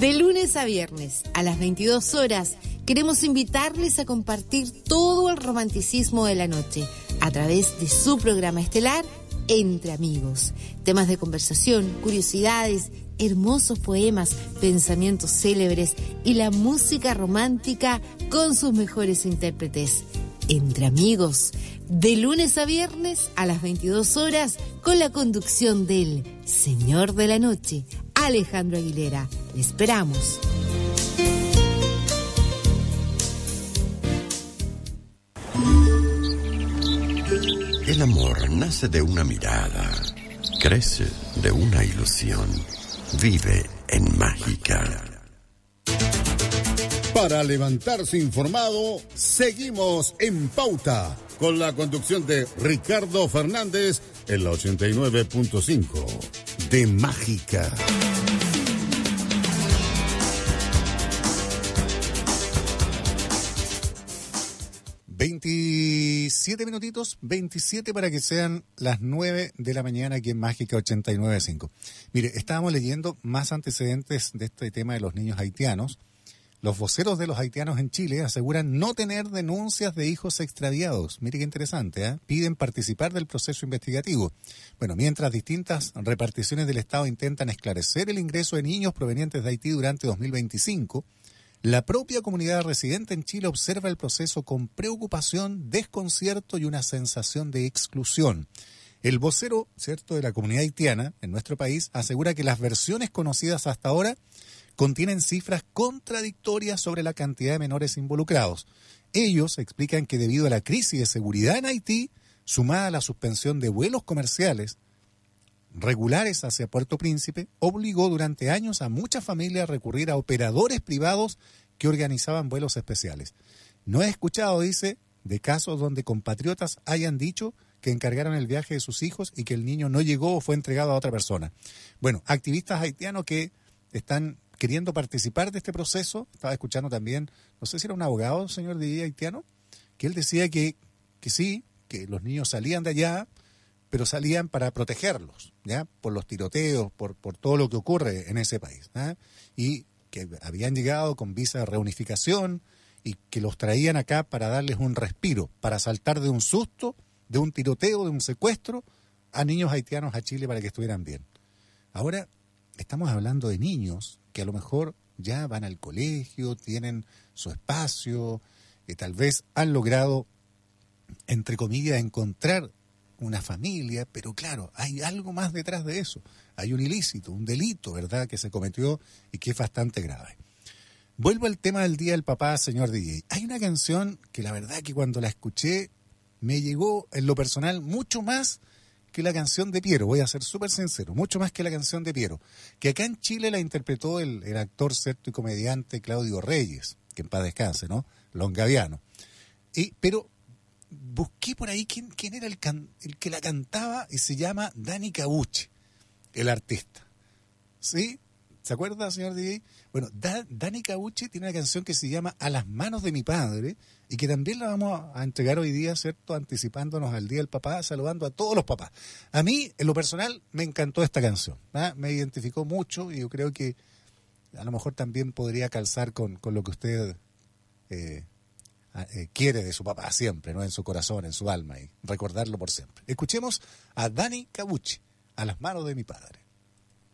De lunes a viernes, a las 22 horas, queremos invitarles a compartir todo el romanticismo de la noche a través de su programa estelar, Entre Amigos. Temas de conversación, curiosidades, hermosos poemas, pensamientos célebres y la música romántica con sus mejores intérpretes. Entre Amigos, de lunes a viernes a las 22 horas, con la conducción del Señor de la Noche, Alejandro Aguilera. Le esperamos. El amor nace de una mirada, crece de una ilusión, vive en Mágica. Para levantarse informado, seguimos en Pauta, con la conducción de Ricardo Fernández en la 89.5 de Mágica. 27 minutitos, 27 para que sean las 9 de la mañana aquí en Mágica 89.5. Mire, estábamos leyendo más antecedentes de este tema de los niños haitianos. Los voceros de los haitianos en Chile aseguran no tener denuncias de hijos extraviados. Mire qué interesante, ¿eh? Piden participar del proceso investigativo. Bueno, mientras distintas reparticiones del Estado intentan esclarecer el ingreso de niños provenientes de Haití durante 2025, la propia comunidad residente en Chile observa el proceso con preocupación, desconcierto y una sensación de exclusión. El vocero, ¿cierto?, de la comunidad haitiana en nuestro país asegura que las versiones conocidas hasta ahora contienen cifras contradictorias sobre la cantidad de menores involucrados. Ellos explican que debido a la crisis de seguridad en Haití, sumada a la suspensión de vuelos comerciales regulares hacia Puerto Príncipe, obligó durante años a muchas familias a recurrir a operadores privados que organizaban vuelos especiales. No he escuchado, dice, de casos donde compatriotas hayan dicho que encargaron el viaje de sus hijos y que el niño no llegó o fue entregado a otra persona. Bueno, activistas haitianos que están queriendo participar de este proceso. Estaba escuchando también, no sé si era un abogado, señor DJ haitiano, que él decía que sí, que los niños salían de allá, pero salían para protegerlos, ¿ya? Por los tiroteos, por todo lo que ocurre en ese país, ¿ya? Y que habían llegado con visa de reunificación y que los traían acá para darles un respiro, para saltar de un susto, de un tiroteo, de un secuestro, a niños haitianos a Chile para que estuvieran bien. Ahora estamos hablando de niños que a lo mejor ya van al colegio, tienen su espacio, que tal vez han logrado, entre comillas, encontrar una familia, pero claro, hay algo más detrás de eso. Hay un ilícito, un delito, ¿verdad?, que se cometió y que es bastante grave. Vuelvo al tema del Día del Papá, señor DJ. Hay una canción que la verdad que cuando la escuché me llegó en lo personal mucho más que la canción de Piero, voy a ser súper sincero, mucho más que la canción de Piero, que acá en Chile la interpretó el actor, cierto, y comediante Claudio Reyes, que en paz descanse, ¿no?, Longaviano. Pero busqué por ahí quién era el que la cantaba y se llama Dani Cabuche, el artista. ¿Sí? ¿Se acuerda, señor DJ? Bueno, Dani Cabuche tiene una canción que se llama A las manos de mi padre y que también la vamos a entregar hoy día, ¿cierto?, anticipándonos al Día del Papá, saludando a todos los papás. A mí, en lo personal, me encantó esta canción, ¿ah? Me identificó mucho y yo creo que a lo mejor también podría calzar con lo que usted quiere de su papá siempre, ¿no?, en su corazón, en su alma, y recordarlo por siempre. Escuchemos a Dani Cabuche, A las manos de mi padre.